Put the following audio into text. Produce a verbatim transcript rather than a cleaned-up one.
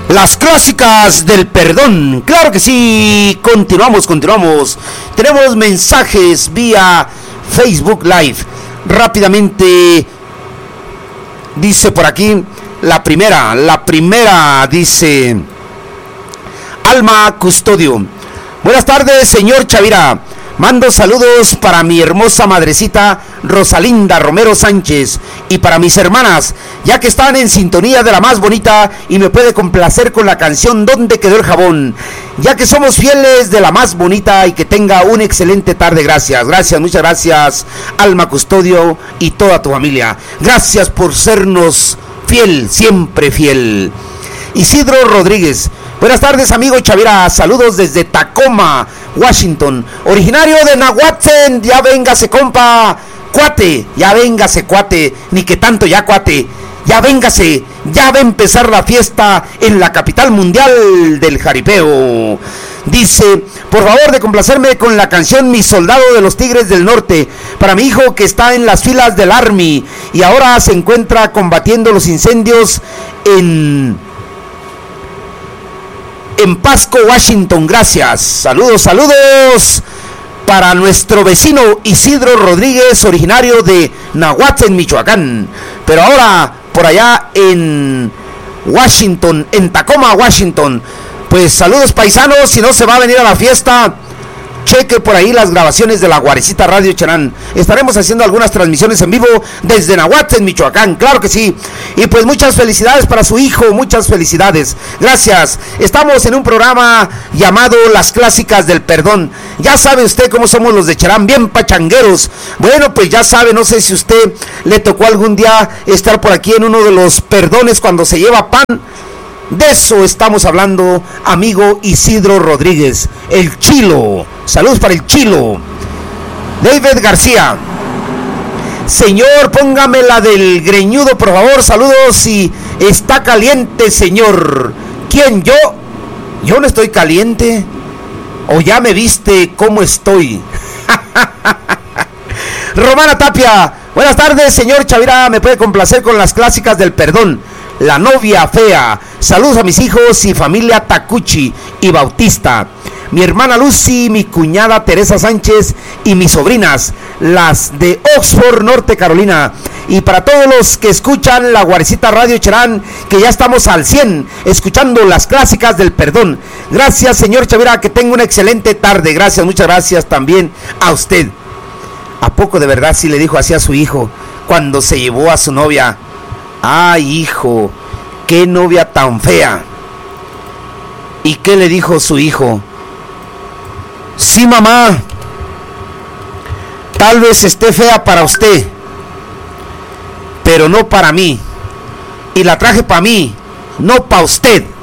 Las clásicas del perdón. Claro que sí. Continuamos, continuamos. Tenemos mensajes vía Facebook Live. Rápidamente dice por aquí la primera, la primera dice Alma Custodio. Buenas tardes, señor Chavira. Mando saludos para mi hermosa madrecita Rosalinda Romero Sánchez y para mis hermanas, ya que están en sintonía de la más bonita, y me puede complacer con la canción ¿Dónde quedó el jabón? Ya que somos fieles de la más bonita, y que tenga una excelente tarde. Gracias, gracias, muchas gracias, Alma Custodio y toda tu familia. Gracias por sernos fiel, siempre fiel. Isidro Rodríguez. Buenas tardes, amigo Chavira. Saludos desde Tacoma, Washington. Originario de Nahuatzen. Ya véngase, compa. Cuate, ya véngase, cuate. Ni que tanto ya, cuate. Ya véngase. Ya va a empezar la fiesta en la capital mundial del jaripeo. Dice, por favor de complacerme con la canción Mi Soldado de los Tigres del Norte, para mi hijo que está en las filas del Army y ahora se encuentra combatiendo los incendios en... en Pasco, Washington. Gracias. Saludos, saludos para nuestro vecino Isidro Rodríguez, originario de Nahuatzen, Michoacán, pero ahora por allá en Washington, en Tacoma, Washington. Pues saludos, paisanos. Si no se va a venir a la fiesta, cheque por ahí las grabaciones de la Guarecita Radio Cherán. Estaremos haciendo algunas transmisiones en vivo desde Nahuatzen, Michoacán, claro que sí. Y pues muchas felicidades para su hijo, muchas felicidades. Gracias. Estamos en un programa llamado Las Clásicas del Perdón. Ya sabe usted cómo somos los de Cherán, bien pachangueros. Bueno, pues ya sabe, no sé si usted le tocó algún día estar por aquí en uno de los perdones cuando se lleva pan. De eso estamos hablando, amigo Isidro Rodríguez, el Chilo. Saludos para el Chilo. David García. Señor, póngame la del greñudo, por favor. Saludos. Y está caliente, señor. ¿Quién, yo? Yo no estoy caliente. O ya me viste cómo estoy. Romana Tapia. Buenas tardes, señor Chavira. Me puede complacer con las clásicas del perdón. La novia fea. Saludos a mis hijos y familia Tacuchi y Bautista. Mi hermana Lucy, mi cuñada Teresa Sánchez y mis sobrinas, las de Oxford, Norte Carolina. Y para todos los que escuchan la Guarecita Radio Cherán, que ya estamos al cien, escuchando las clásicas del perdón. Gracias, señor Chavira, que tenga una excelente tarde. Gracias, muchas gracias también a usted. ¿A poco de verdad sí le dijo así a su hijo cuando se llevó a su novia? Ay, hijo, qué novia tan fea. ¿Y qué le dijo su hijo? Sí, mamá, tal vez esté fea para usted, pero no para mí. Y la traje para mí, no para usted.